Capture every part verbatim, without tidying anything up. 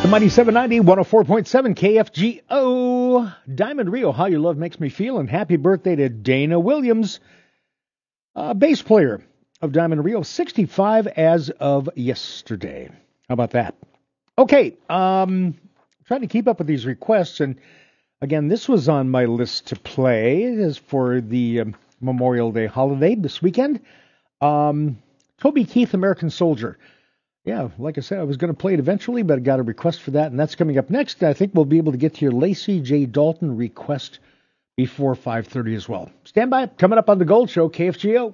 The Mighty seven ninety, one oh four point seven K F G O. Diamond Rio, How Your Love Makes Me Feel. And happy birthday to Dana Williams, uh, bass player of Diamond Rio, sixty-five as of yesterday. How about that? Okay, um, trying to keep up with these requests. And again, this was on my list to play as for the um, Memorial Day holiday this weekend. Um, Toby Keith, American Soldier. Yeah, like I said, I was going to play it eventually, but I got a request for that, and that's coming up next. I think we'll be able to get to your Lacey J. Dalton request before five thirty as well. Stand by. Coming up on The Gold Show, K F G O.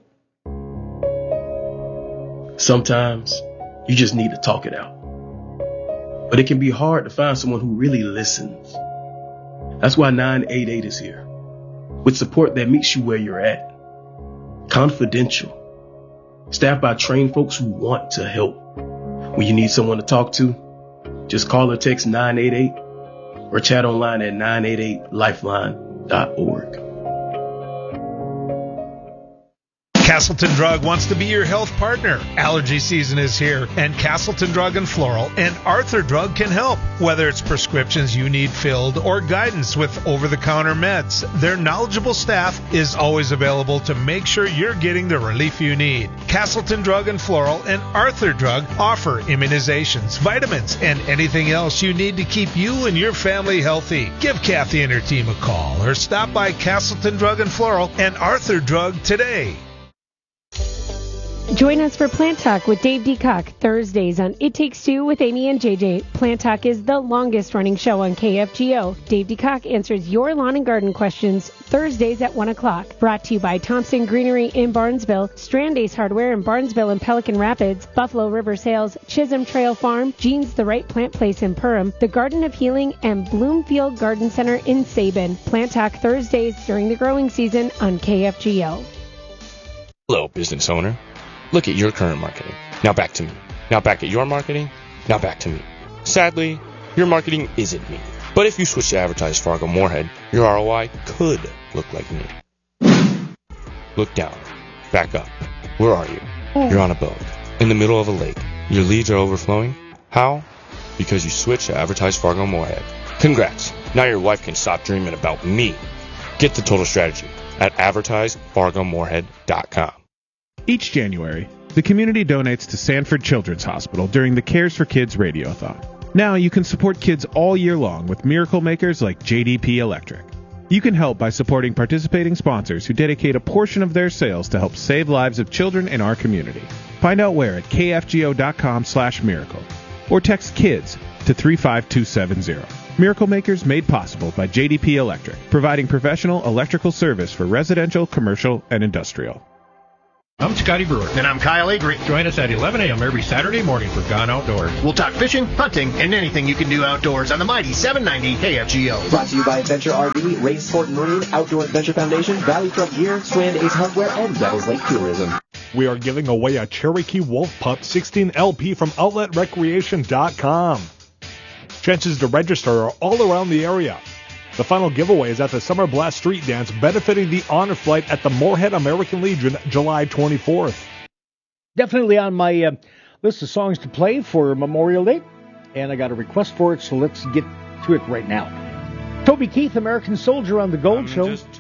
Sometimes you just need to talk it out. But it can be hard to find someone who really listens. That's why nine eight eight is here, with support that meets you where you're at. Confidential. Staffed by trained folks who want to help. When you need someone to talk to, just call or text nine eight eight or chat online at nine eight eight lifeline dot org. Castleton Drug wants to be your health partner. Allergy season is here, and Castleton Drug and Floral and Arthur Drug can help. Whether it's prescriptions you need filled or guidance with over-the-counter meds, their knowledgeable staff is always available to make sure you're getting the relief you need. Castleton Drug and Floral and Arthur Drug offer immunizations, vitamins, and anything else you need to keep you and your family healthy. Give Kathy and her team a call or stop by Castleton Drug and Floral and Arthur Drug today. Join us for Plant Talk with Dave Deacock, Thursdays on It Takes Two with Amy and J J. Plant Talk is the longest running show on K F G O. Dave Deacock answers your lawn and garden questions Thursdays at one o'clock. Brought to you by Thompson Greenery in Barnesville, Strand Ace Hardware in Barnesville and Pelican Rapids, Buffalo River Sales, Chisholm Trail Farm, Jean's The Right Plant Place in Perham, The Garden of Healing, and Bloomfield Garden Center in Sabin. Plant Talk Thursdays during the growing season on K F G O. Hello, business owner. Look at your current marketing. Now back to me. Now back at your marketing. Now back to me. Sadly, your marketing isn't me. But if you switch to advertise Fargo Moorhead, your R O I could look like me. Look down. Back up. Where are you? You're on a boat. In the middle of a lake. Your leads are overflowing. How? Because you switched to advertise Fargo Moorhead. Congrats. Now your wife can stop dreaming about me. Get the total strategy at advertise fargo moorhead dot com. Each January, the community donates to Sanford Children's Hospital during the Cares for Kids Radiothon. Now you can support kids all year long with miracle makers like J D P Electric. You can help by supporting participating sponsors who dedicate a portion of their sales to help save lives of children in our community. Find out where at k f g o dot com slash miracle or text KIDS to three five two seven zero. Miracle Makers made possible by J D P Electric, providing professional electrical service for residential, commercial, and industrial. I'm Scotty Brewer. And I'm Kyle Avery. Join us at eleven a.m. every Saturday morning for Gone Outdoors. We'll talk fishing, hunting, and anything you can do outdoors on the mighty seven ninety K F G O. Brought to you by Adventure R V, Ray Sport and Marine, Outdoor Adventure Foundation, Valley Truck Gear, Strand Ace Hardware, and Devils Lake Tourism. We are giving away a Cherokee Wolf Pup sixteen L P from outlet recreation dot com. Chances to register are all around the area. The final giveaway is at the Summer Blast Street Dance, benefiting the Honor Flight at the Moorhead American Legion, July twenty-fourth. Definitely on my uh, list of songs to play for Memorial Day, and I got a request for it, so let's get to it right now. Toby Keith, American Soldier on The Gold I'm Show.